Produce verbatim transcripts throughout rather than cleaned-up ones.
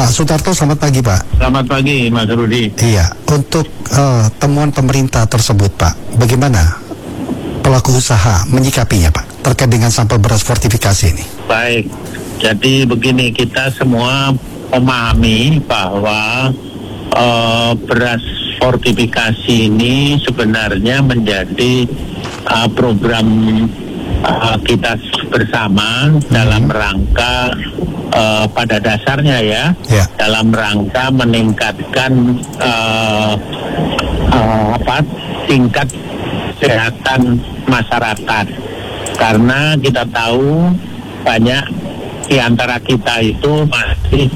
Pak Sutarto, selamat pagi Pak. Selamat pagi Mas Rudi. Iya, untuk uh, temuan pemerintah tersebut Pak, bagaimana pelaku usaha menyikapinya Pak, terkait dengan sampel beras fortifikasi ini? Baik, jadi begini, kita semua memahami bahwa uh, beras fortifikasi ini sebenarnya menjadi uh, program uh, kita bersama hmm. dalam rangka uh, pada dasarnya ya, ya, dalam rangka meningkatkan uh, uh, apa tingkat kesehatan masyarakat, karena kita tahu banyak di antara kita itu masih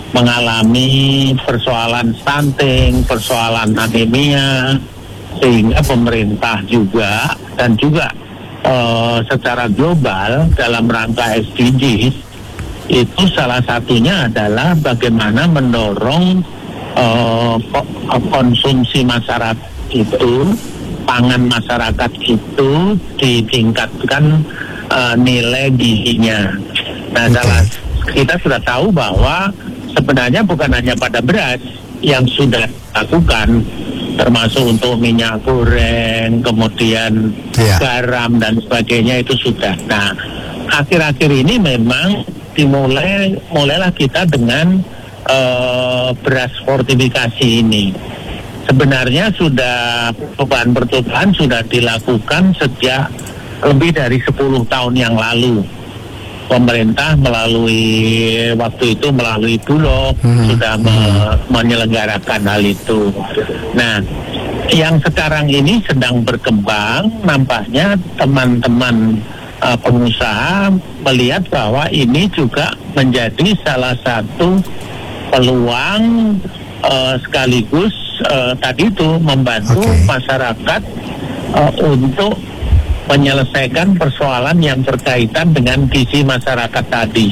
mengalami persoalan stunting, persoalan anemia, sehingga pemerintah juga dan juga uh, secara global dalam rangka S D Gs itu salah satunya adalah bagaimana mendorong uh, konsumsi masyarakat itu, pangan masyarakat itu ditingkatkan uh, nilai gizinya. Nah, salah, kita sudah tahu bahwa sebenarnya bukan hanya pada beras yang sudah dilakukan, termasuk untuk minyak goreng, kemudian yeah. garam dan sebagainya itu sudah. Nah, akhir-akhir ini memang dimulai mulailah kita dengan uh, beras fortifikasi ini. Sebenarnya sudah perubahan percobaan sudah dilakukan sejak lebih dari sepuluh tahun yang lalu. Pemerintah melalui waktu itu melalui Bulog hmm. sudah me- menyelenggarakan hal itu. Nah, yang sekarang ini sedang berkembang, nampaknya teman-teman uh, pengusaha melihat bahwa ini juga menjadi salah satu peluang uh, sekaligus uh, tadi itu membantu okay. masyarakat uh, untuk menyelesaikan persoalan yang berkaitan dengan gizi masyarakat tadi.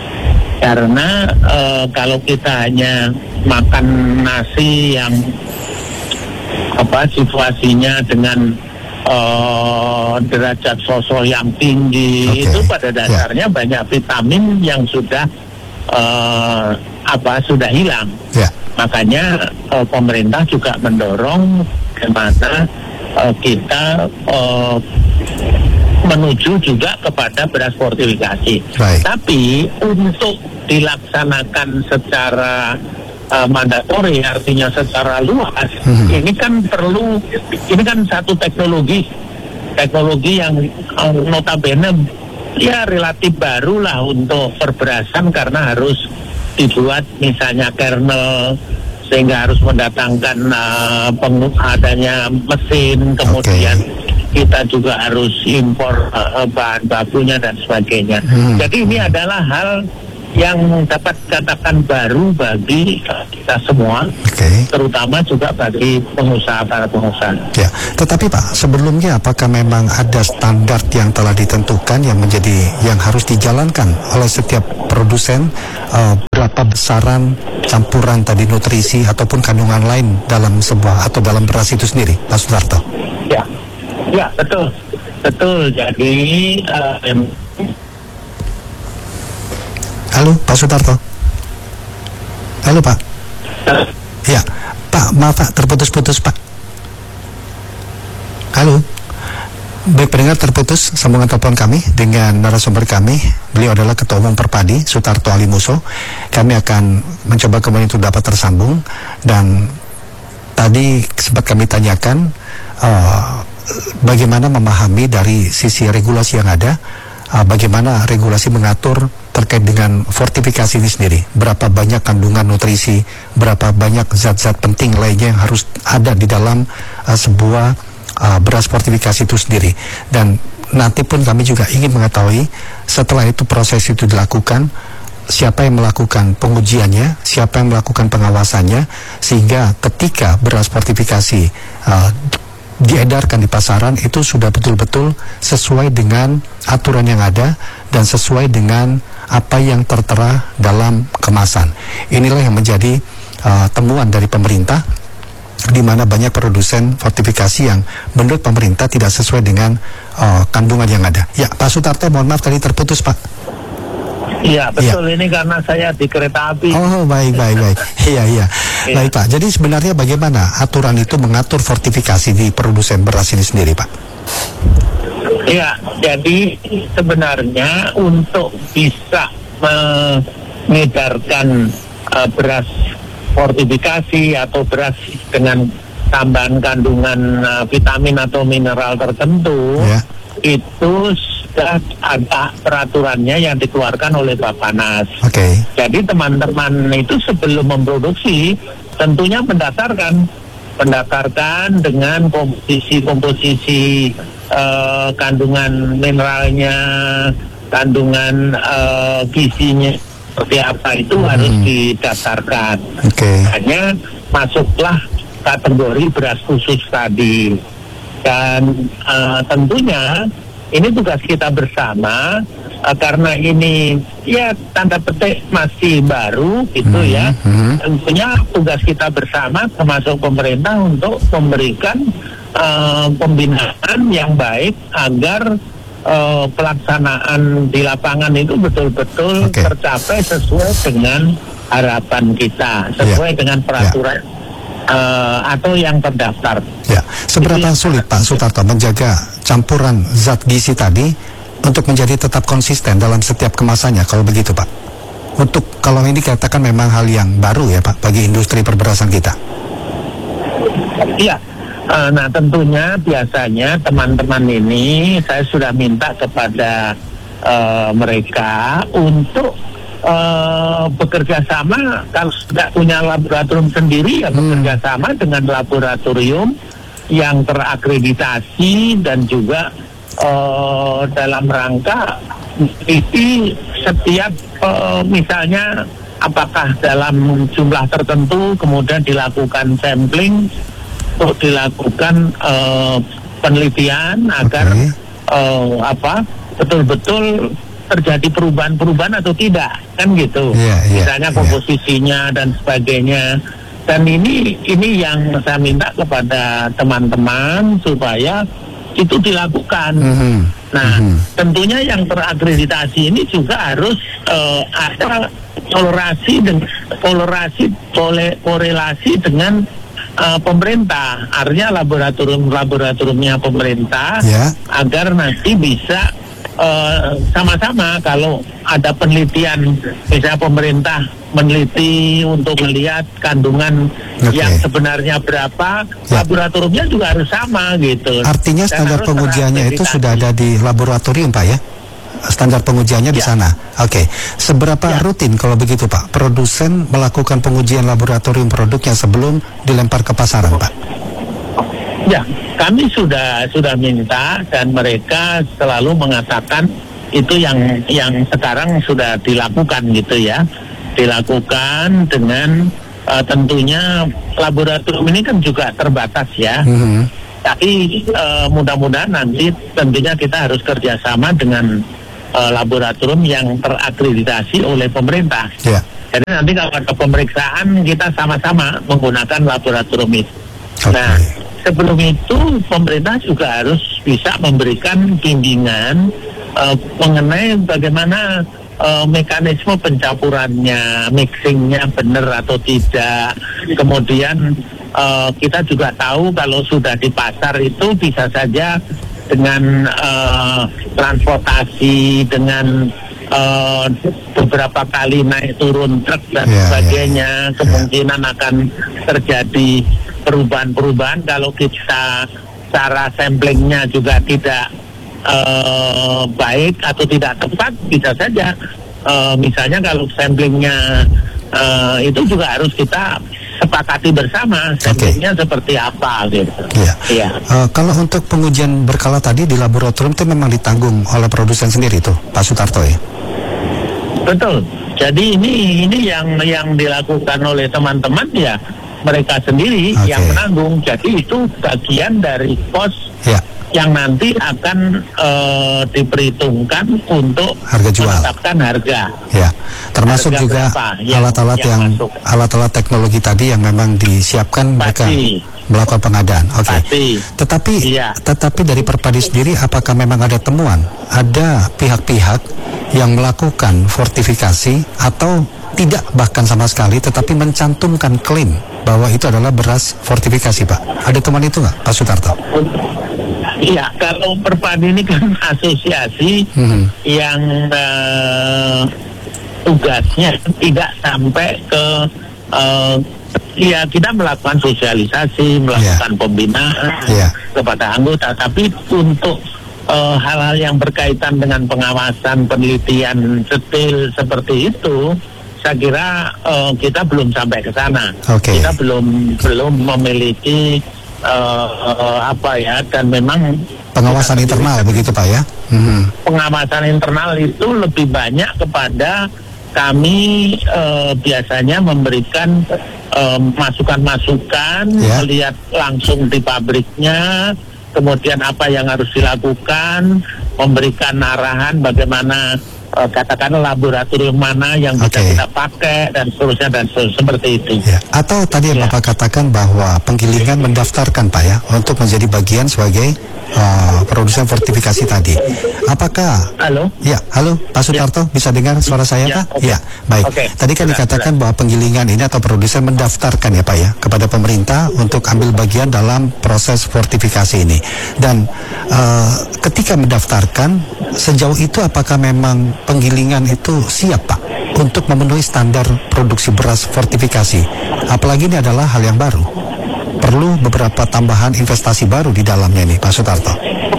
Karena e, kalau kita hanya makan nasi yang apa situasinya dengan e, derajat fosfor yang tinggi, okay. itu pada dasarnya yeah. banyak vitamin yang sudah e, apa sudah hilang. Yeah. Makanya e, pemerintah juga mendorong bagaimana e, kita e, menuju juga kepada beras fortifikasi. Right. Tapi untuk dilaksanakan secara uh, mandatori, artinya secara luas, mm-hmm. ini kan perlu, ini kan satu teknologi, teknologi yang uh, notabene ya relatif baru lah untuk perberasan, karena harus dibuat misalnya kernel, sehingga harus mendatangkan uh, peng- adanya mesin, kemudian okay. kita juga harus impor uh, bahan bakunya dan sebagainya. Hmm. Jadi ini adalah hal yang dapat dikatakan baru bagi uh, kita semua, okay. terutama juga bagi pengusaha, para pengusaha. Ya, tetapi Pak, sebelumnya apakah memang ada standar yang telah ditentukan yang menjadi yang harus dijalankan oleh setiap produsen, uh, berapa besaran campuran tadi nutrisi ataupun kandungan lain dalam sebuah atau dalam beras itu sendiri, Pak Sutarto? Ya. Ya, betul. Betul. Jadi uh, em- Halo, Pak Sutarto. Halo, Pak. Uh, ya, Pak, maaf Pak, terputus-putus Pak. Halo. Baik pendengar, terputus sambungan telepon kami dengan narasumber kami. Beliau adalah Ketua Umum Perpadi, Sutarto Alimuso. Kami akan mencoba kembali untuk dapat tersambung. Dan tadi sempat kami tanyakan uh, bagaimana memahami dari sisi regulasi yang ada, uh, bagaimana regulasi mengatur terkait dengan fortifikasi ini sendiri, berapa banyak kandungan nutrisi, berapa banyak zat-zat penting lainnya yang harus ada di dalam uh, sebuah uh, beras fortifikasi itu sendiri. Dan nanti pun kami juga ingin mengetahui setelah itu proses itu dilakukan, siapa yang melakukan pengujiannya, siapa yang melakukan pengawasannya, sehingga ketika beras fortifikasi uh, diedarkan di pasaran itu sudah betul-betul sesuai dengan aturan yang ada dan sesuai dengan apa yang tertera dalam kemasan. Inilah yang menjadi uh, temuan dari pemerintah, di mana banyak produsen fortifikasi yang menurut pemerintah tidak sesuai dengan uh, kandungan yang ada. Ya, Pak Sutarto, mohon maaf tadi terputus Pak. Iya betul ya. Ini karena saya di kereta api. Oh baik baik baik. Iya iya. Ya. Baik Pak. Jadi sebenarnya bagaimana aturan itu mengatur fortifikasi di produsen beras ini sendiri Pak? Iya. Jadi sebenarnya untuk bisa mengedarkan uh, beras fortifikasi atau beras dengan tambahan kandungan uh, vitamin atau mineral tertentu, ya. Itu sudah ada peraturannya yang dikeluarkan oleh Bappenas. Oke. Okay. Jadi teman-teman itu sebelum memproduksi tentunya mendaftarkan, mendaftarkan dengan komposisi-komposisi uh, kandungan mineralnya, kandungan uh, gizinya seperti apa itu hmm. harus didaftarkan. Oke. Okay. Hanya masuklah kategori beras khusus tadi, dan uh, tentunya ini tugas kita bersama uh, karena ini ya tanda petik masih baru gitu mm-hmm. ya, tentunya tugas kita bersama termasuk pemerintah untuk memberikan uh, pembinaan yang baik agar uh, pelaksanaan di lapangan itu betul-betul okay. tercapai sesuai dengan harapan kita, sesuai yeah. dengan peraturan yeah. Uh, atau yang terdaftar. Ya, seberapa sulit Pak Sutarto menjaga campuran zat gizi tadi untuk menjadi tetap konsisten dalam setiap kemasannya kalau begitu Pak? Untuk kalau ini katakan memang hal yang baru ya Pak bagi industri perberasan kita. Iya, uh, nah tentunya biasanya teman-teman ini saya sudah minta kepada uh, mereka untuk Uh, bekerja sama, kalau tidak punya laboratorium sendiri ya hmm. bekerja sama dengan laboratorium yang terakreditasi dan juga uh, dalam rangka meneliti setiap uh, misalnya apakah dalam jumlah tertentu kemudian dilakukan sampling untuk dilakukan uh, penelitian agar okay. uh, apa betul-betul terjadi perubahan-perubahan atau tidak, kan gitu. Yeah, yeah, misalnya komposisinya yeah. dan sebagainya. Dan ini ini yang saya minta kepada teman-teman supaya itu dilakukan. Mm-hmm. Nah, mm-hmm. tentunya yang terakreditasi ini juga harus uh, ada tolerasi dan tolerasi tole, korelasi dengan uh, pemerintah. Artinya laboratorium-laboratoriumnya pemerintah yeah. agar nanti bisa Uh, sama-sama kalau ada penelitian, misalnya pemerintah meneliti untuk melihat kandungan okay. yang sebenarnya berapa, ya. laboratoriumnya juga harus sama gitu. Artinya standar pengujiannya itu sudah ada di laboratorium Pak ya? Standar pengujiannya ya. di sana. Oke. Okay. Seberapa ya. rutin kalau begitu Pak produsen melakukan pengujian laboratorium produknya sebelum dilempar ke pasaran Pak? Ya, kami sudah sudah minta dan mereka selalu mengatakan itu yang yang sekarang sudah dilakukan gitu ya, dilakukan dengan uh, tentunya laboratorium ini kan juga terbatas ya. Mm-hmm. Tapi uh, mudah-mudahan nanti tentunya kita harus kerjasama dengan uh, laboratorium yang terakreditasi oleh pemerintah. Yeah. Jadi nanti kalau ada pemeriksaan kita sama-sama menggunakan laboratorium itu. Okay. Nah, sebelum itu pemerintah juga harus bisa memberikan bimbingan uh, mengenai bagaimana uh, mekanisme pencampurannya, mixingnya benar atau tidak. Kemudian uh, kita juga tahu kalau sudah di pasar itu bisa saja dengan uh, transportasi, dengan uh, beberapa kali naik turun truk dan yeah, sebagainya, yeah, kemungkinan yeah. akan terjadi perubahan-perubahan kalau kita cara samplingnya juga tidak uh, baik atau tidak tepat, bisa saja uh, misalnya kalau samplingnya uh, itu juga harus kita sepakati bersama samplingnya okay. seperti apa gitu. Iya. Yeah. Uh, kalau untuk pengujian berkala tadi di laboratorium itu memang ditanggung oleh produsen sendiri tuh, Pak Sutarto ya? Betul. Jadi ini ini yang yang dilakukan oleh teman-teman ya. Mereka sendiri okay. yang menanggung, jadi itu bagian dari pos yeah. yang nanti akan uh, diperhitungkan untuk harga jual, menetapkan harga. Ya, termasuk harga juga alat-alat yang, yang alat-alat teknologi tadi yang memang disiapkan pasti, mereka Melakukan pengadaan, oke. Pasti. Tetapi, Iya. tetapi dari Perpadi sendiri, apakah memang ada temuan, ada pihak-pihak yang melakukan fortifikasi atau tidak bahkan sama sekali, tetapi mencantumkan klaim bahwa itu adalah beras fortifikasi, Pak? Ada temuan itu nggak, Pak Sutarto? Iya, kalau Perpadi ini kan asosiasi hmm. yang uh, tugasnya tidak sampai ke uh, ya kita melakukan sosialisasi, melakukan yeah. pembinaan yeah. kepada anggota, tapi untuk uh, hal-hal yang berkaitan dengan pengawasan, penelitian detail seperti itu, saya kira uh, kita belum sampai ke sana. Okay. Kita belum belum memiliki uh, uh, apa ya, dan memang pengawasan internal begitu, Pak, ya. Hmm. Pengawasan internal itu lebih banyak kepada kami uh, biasanya memberikan uh, masukan-masukan, yeah. melihat langsung di pabriknya, kemudian apa yang harus dilakukan, memberikan arahan bagaimana uh, katakanlah laboratorium mana yang bisa okay. kita pakai dan seterusnya dan seterusnya, seperti itu. Yeah. Atau tadi yang yeah. Bapak katakan bahwa penggilingan mendaftarkan, Pak, ya, untuk menjadi bagian sebagai Uh, produsen fortifikasi tadi. Apakah? Halo? Ya, halo Pak Sutarto, ya. Bisa dengar suara saya, ya, Pak? Okay. Ya, baik. Okay. Tadi kan sudah, dikatakan sudah. bahwa penggilingan ini atau produsen mendaftarkan, ya, Pak, ya, kepada pemerintah untuk ambil bagian dalam proses fortifikasi ini. Dan uh, ketika mendaftarkan, sejauh itu apakah memang penggilingan itu siap, Pak, untuk memenuhi standar produksi beras fortifikasi? Apalagi ini adalah hal yang baru. Perlu beberapa tambahan investasi baru di dalamnya nih, Pak Sutarto.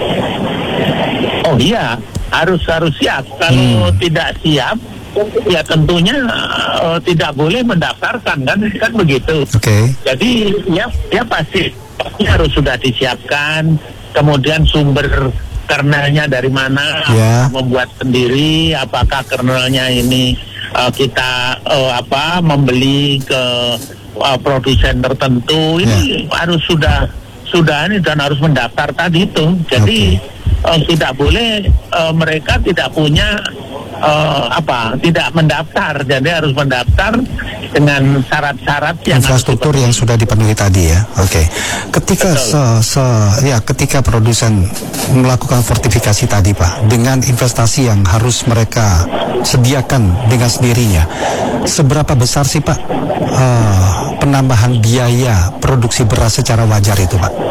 Oh iya, harus harus siap. Kalau hmm. tidak siap, ya tentunya uh, tidak boleh mendaftarkan, kan, kan begitu. Oke. Okay. Jadi ya, ya pasti harus sudah disiapkan. Kemudian sumber kernelnya dari mana? Yeah. Membuat sendiri? Apakah kernelnya ini uh, kita uh, apa membeli ke Uh, produsen tertentu ini yeah. harus sudah sudah ini dan harus mendaftar tadi itu. Jadi okay. uh, tidak boleh uh, mereka tidak punya uh, apa tidak mendaftar. Jadi harus mendaftar dengan syarat-syarat yang infrastruktur yang sudah dipenuhi tadi, ya. Oke. Okay. Ketika se, se ya ketika produsen melakukan fortifikasi tadi, Pak, dengan investasi yang harus mereka sediakan dengan sendirinya, seberapa besar sih, Pak, uh, penambahan biaya produksi beras secara wajar itu, Pak?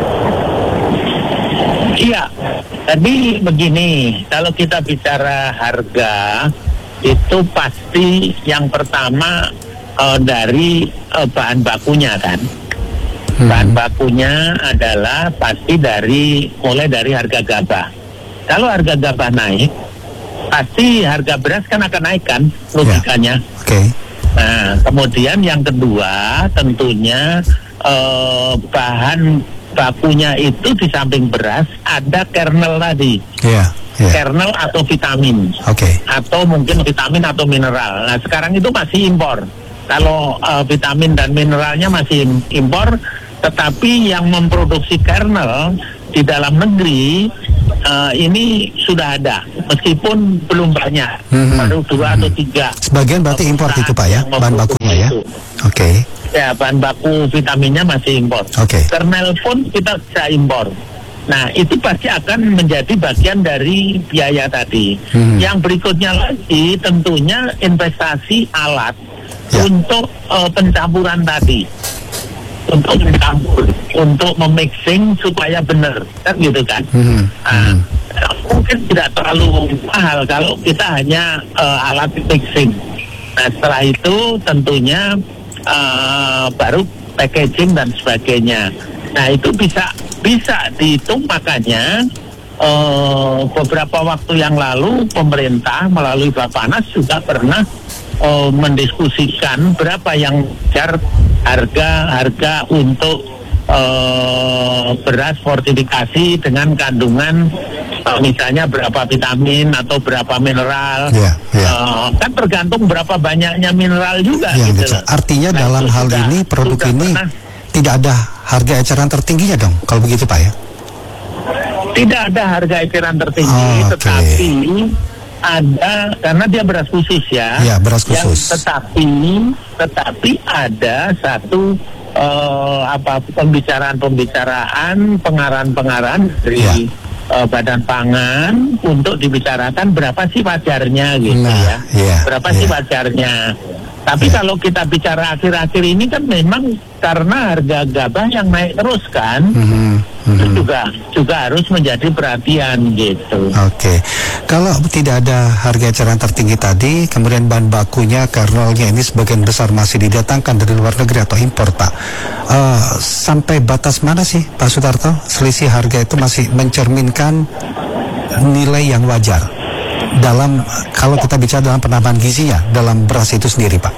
Iya, tadi begini, kalau kita bicara harga, itu pasti yang pertama uh, dari uh, bahan bakunya, kan. Hmm. Bahan bakunya adalah pasti dari mulai dari harga gabah. Kalau harga gabah naik, pasti harga beras kan akan naik, kan, logikanya. Yeah. Oke. Okay. Nah, kemudian yang kedua tentunya uh, bahan bakunya itu di samping beras ada kernel tadi. Yeah. Yeah. Kernel atau vitamin, okay. atau mungkin vitamin atau mineral. Nah, sekarang itu masih impor. Kalau uh, vitamin dan mineralnya masih impor, tetapi yang memproduksi kernel di dalam negeri uh, ini sudah ada, meskipun belum banyak, mm-hmm. baru dua mm-hmm. atau tiga. Sebagian berarti impor itu, Pak, ya, bahan bakunya, ya. Oke. Okay. Ya, bahan baku vitaminnya masih impor. Oke. Okay. Kernel pun kita bisa impor. Nah, itu pasti akan menjadi bagian dari biaya tadi. Hmm. Yang berikutnya lagi tentunya investasi alat ya. untuk uh, pencampuran tadi. Untuk mencampur, untuk memixing supaya benar, kan gitu kan. Hmm. Nah, hmm. mungkin tidak terlalu mahal kalau kita hanya uh, alat mixing. Nah, setelah itu tentunya uh, baru packaging dan sebagainya. Nah, itu bisa bisa dihitung, makanya uh, beberapa waktu yang lalu pemerintah melalui Bappenas juga pernah uh, mendiskusikan berapa yang jar harga-harga untuk uh, beras fortifikasi dengan kandungan uh, misalnya berapa vitamin atau berapa mineral. Yeah, yeah. Uh, kan tergantung berapa banyaknya mineral juga. Yeah, gitu. Artinya nah, dalam hal sudah, ini produk ini pernah, tidak ada harga eceran tertingginya dong, kalau begitu, Pak, ya? Tidak ada harga eceran tertinggi, oh, okay. tetapi ada, karena dia beras khusus, ya. Ya, beras khusus. Yang, tetapi, tetapi ada satu uh, apa pembicaraan-pembicaraan, pengarahan-pengarahan dari ya. uh, Badan Pangan untuk dibicarakan berapa sih wajarnya gitu nah, ya, ya, berapa ya. sih wajarnya. Tapi ya. kalau kita bicara akhir-akhir ini kan memang karena harga gabah yang naik terus kan, mm-hmm. Mm-hmm. itu juga juga harus menjadi perhatian gitu. Oke, okay. Kalau tidak ada harga eceran tertinggi tadi, kemudian bahan bakunya, kernelnya ini sebagian besar masih didatangkan dari luar negeri atau impor, Pak. Uh, sampai batas mana sih, Pak Sutarto, selisih harga itu masih mencerminkan nilai yang wajar dalam, kalau kita bicara dalam penambahan gizinya dalam beras itu sendiri, Pak?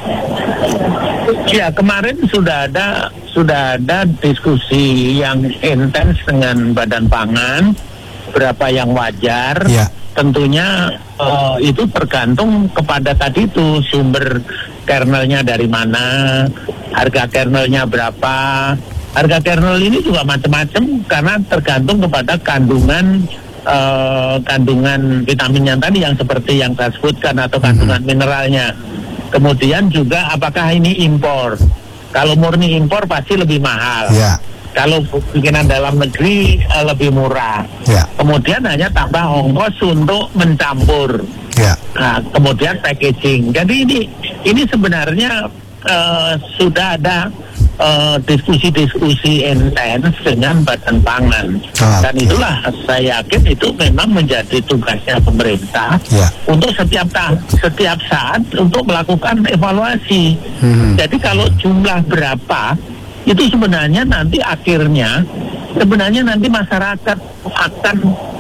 Ya, kemarin sudah ada sudah ada diskusi yang intens dengan Badan Pangan berapa yang wajar. Ya. Tentunya uh, itu tergantung kepada tadi itu sumber kernelnya dari mana, harga kernelnya berapa. Harga kernel ini juga macam-macam karena tergantung kepada kandungan Uh, kandungan vitaminnya tadi yang seperti yang saya sebutkan atau kandungan hmm. mineralnya. Kemudian juga apakah ini impor? Kalau murni impor pasti lebih mahal. Yeah. Kalau bikinan dalam negeri uh, lebih murah. Yeah. Kemudian hanya tambah ongkos untuk mencampur. Yeah. Nah, kemudian packaging. Jadi ini ini sebenarnya uh, sudah ada Uh, diskusi-diskusi intens dengan Badan Pangan. Ah, dan itulah ya. saya yakin itu memang menjadi tugasnya pemerintah ya. untuk setiap ta- setiap saat untuk melakukan evaluasi. Hmm. Jadi kalau jumlah berapa itu sebenarnya nanti akhirnya sebenarnya nanti masyarakat akan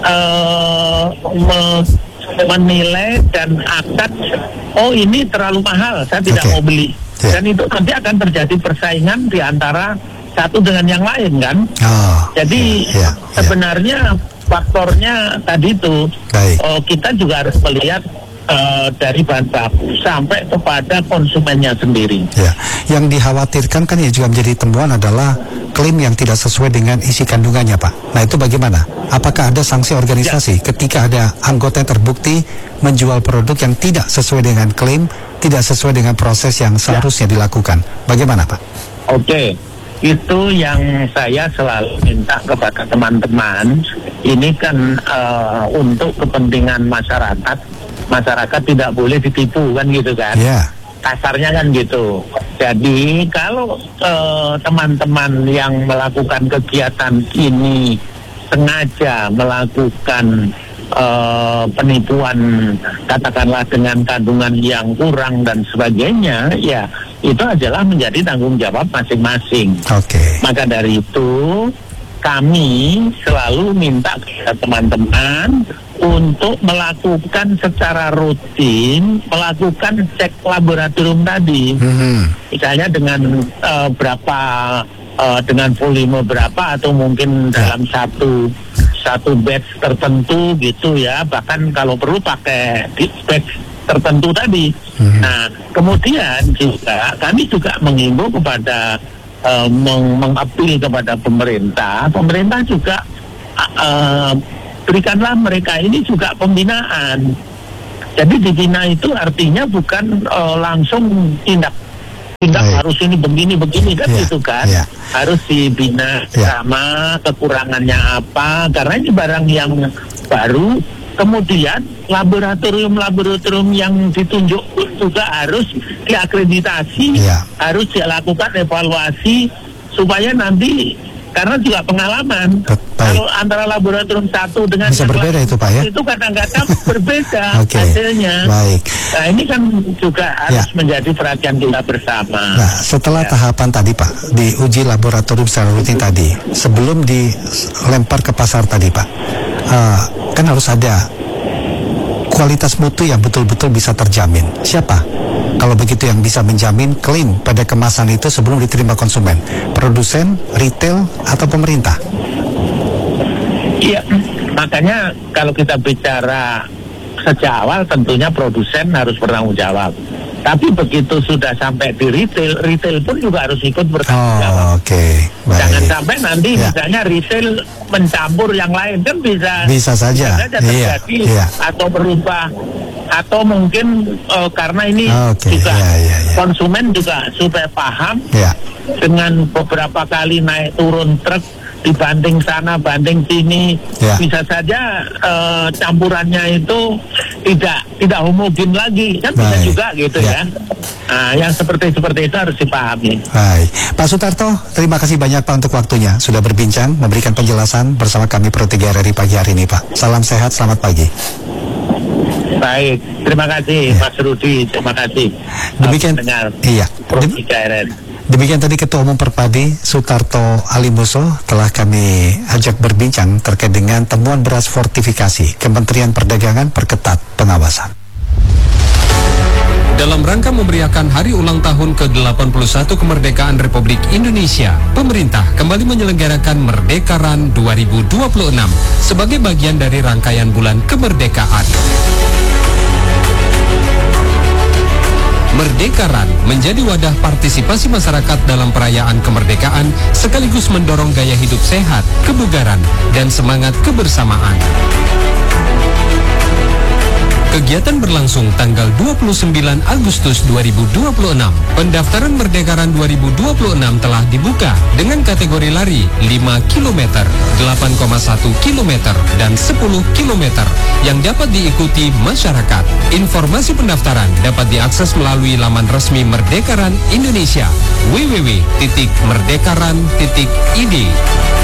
uh, me- menilai dan akan oh ini terlalu mahal, saya tidak okay. mau beli. Yeah. Dan itu nanti akan terjadi persaingan di antara satu dengan yang lain kan. Oh, Jadi yeah, yeah, sebenarnya yeah. faktornya tadi itu oh, kita juga harus melihat uh, dari bahan baku sampai kepada konsumennya sendiri. Yeah. Yang dikhawatirkan kan ya juga menjadi temuan adalah klaim yang tidak sesuai dengan isi kandungannya, Pak. Nah itu bagaimana? Apakah ada sanksi organisasi yeah. ketika ada anggota yang terbukti menjual produk yang tidak sesuai dengan klaim, tidak sesuai dengan proses yang seharusnya ya. dilakukan? Bagaimana, Pak? Oke, itu yang saya selalu minta kepada teman-teman. Ini kan uh, untuk kepentingan masyarakat. Masyarakat tidak boleh ditipu kan gitu kan? Ya. Kasarnya kan gitu. Jadi kalau uh, teman-teman yang melakukan kegiatan ini sengaja melakukan Uh, penipuan katakanlah dengan kandungan yang kurang dan sebagainya, ya itu adalah menjadi tanggung jawab masing-masing. Oke. Okay. Maka dari itu kami selalu minta kepada teman-teman untuk melakukan secara rutin melakukan cek laboratorium tadi. Mm-hmm. Misalnya dengan uh, berapa uh, dengan volume berapa atau mungkin dalam satu satu batch tertentu gitu ya, bahkan kalau perlu pakai batch tertentu tadi. Hmm. Nah, kemudian juga kami juga mengimbau kepada uh, meng- mengapil kepada pemerintah, pemerintah juga uh, berikanlah mereka ini juga pembinaan. Jadi dibina itu artinya bukan uh, langsung tindak tindak Baik. harus ini begini begini kan yeah. gitu kan yeah. harus dibina yeah. sama kekurangannya apa, karena ini barang yang baru. Kemudian laboratorium-laboratorium yang ditunjuk juga harus diakreditasi, yeah. harus dilakukan evaluasi supaya nanti, karena juga pengalaman Baik. kalau antara laboratorium satu dengan bisa berbeda itu, Pak, ya? Itu kadang-kadang berbeda okay. hasilnya. Baik. Nah ini kan juga harus ya. menjadi perhatian kita bersama. Nah setelah ya. tahapan tadi, Pak, diuji laboratorium secara rutin tadi, sebelum dilempar ke pasar tadi, Pak, uh, kan harus ada kualitas mutu yang betul-betul bisa terjamin. Siapa kalau begitu yang bisa menjamin klaim pada kemasan itu sebelum diterima konsumen? Produsen, retail, atau pemerintah? Iya, makanya kalau kita bicara sejak awal tentunya produsen harus bertanggung jawab. Tapi begitu sudah sampai di retail, retail pun juga harus ikut bertanggung jawab. Oh, oke. Okay. Jangan sampai nanti ya. misalnya retail mencampur yang lain, kan bisa bisa saja, bisa saja terjadi iya, iya. atau berubah, atau mungkin uh, karena ini okay. juga ya, ya, ya. konsumen juga supaya paham ya. dengan beberapa kali naik turun truk dibanding sana banding sini, ya. bisa saja uh, campurannya itu tidak tidak homogen lagi, kan bisa Baik. juga gitu ya. ya. Nah, yang seperti seperti itu harus dipahami. Baik, Pak Sutarto, terima kasih banyak Pak untuk waktunya sudah berbincang, memberikan penjelasan bersama kami Pro tiga R R I pagi hari ini Pak. Salam sehat, selamat pagi. Baik, terima kasih ya. Mas Rudi, terima kasih. Demikian, dengar iya. Pro tiga R R I. Demikian tadi Ketua Umum Perpadi Sutarto Alimuso telah kami ajak berbincang terkait dengan temuan beras fortifikasi. Kementerian Perdagangan perketat pengawasan. Dalam rangka memeriahkan hari ulang tahun ke delapan puluh satu kemerdekaan Republik Indonesia, pemerintah kembali menyelenggarakan Merdekaran dua ribu dua puluh enam sebagai bagian dari rangkaian bulan kemerdekaan. Merdekaran menjadi wadah partisipasi masyarakat dalam perayaan kemerdekaan sekaligus mendorong gaya hidup sehat, kebugaran, dan semangat kebersamaan. Kegiatan berlangsung tanggal dua puluh sembilan Agustus dua ribu dua puluh enam. Pendaftaran Merdekaran dua ribu dua puluh enam telah dibuka dengan kategori lari lima kilometer, delapan koma satu kilometer, dan sepuluh kilometer yang dapat diikuti masyarakat. Informasi pendaftaran dapat diakses melalui laman resmi Merdekaran Indonesia w w w titik merdekaran titik i d.